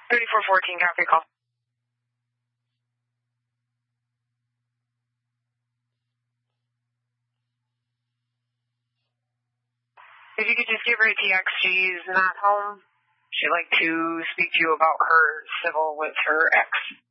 3414, copy call. If you could just give her a TX, she's not home. She'd like to speak to you about her civil with her ex.